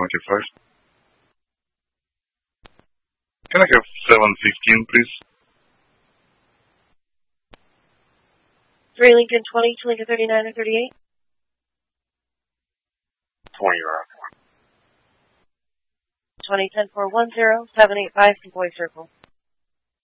Lincoln First. Can I have 715, please? 3 Lincoln 20 to Lincoln 39 or 38? 20 around. 2010 410 785 from Boy Circle.